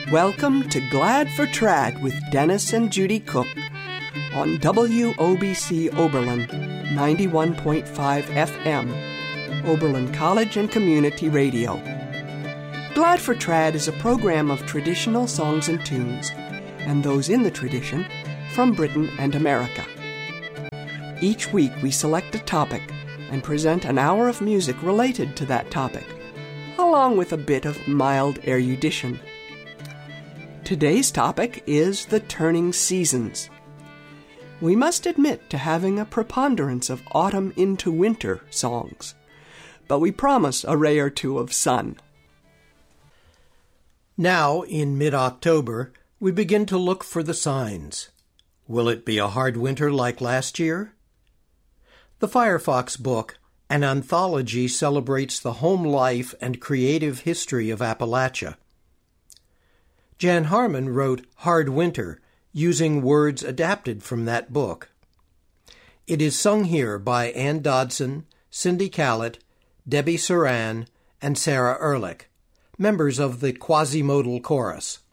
Welcome to Glad for Trad with Dennis and Judy Cook on WOBC Oberlin 91.5 FM, Oberlin College and Community Radio. Glad for Trad is a program of traditional songs and tunes, and those in the tradition, from Britain and America. Each week we select a topic and present an hour of music related to that topic, along with a bit of mild erudition. Today's topic is the turning seasons. We must admit to having a preponderance of autumn into winter songs, but we promise a ray or two of sun. Now, in mid-October, we begin to look for the signs. Will it be a hard winter like last year? The Firefox book, an anthology, celebrates the home life and creative history of Appalachia. Jan Harmon wrote Hard Winter, using words adapted from that book. It is sung here by Ann Dodson, Cindy Callett, Debbie Saran, and Sarah Ehrlich, members of the Quasi-Modal Chorus.